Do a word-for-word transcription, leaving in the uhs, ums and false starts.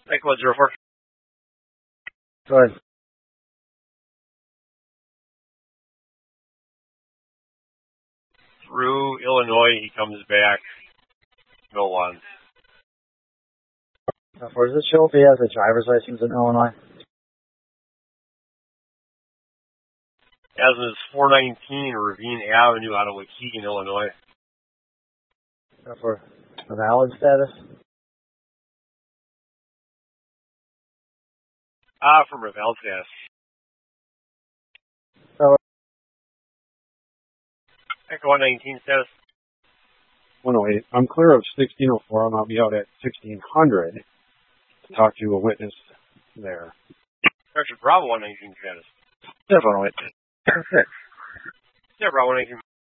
Echo one zero four. Go ahead. Through Illinois, he comes back. No one. Now, does this show if he has a driver's license in Illinois? As is four nineteen Ravine Avenue out of Waukegan, Illinois. Now, for a valid status? Ah, from Ravel status. Oh. Echo one nineteen status. one oh eight. I'm clear of sixteen oh four, and I'll be out at sixteen hundred to talk to a witness there. Richard Bravo one nineteen status. Yeah, one oh eight. Yeah, Bravo one nineteen.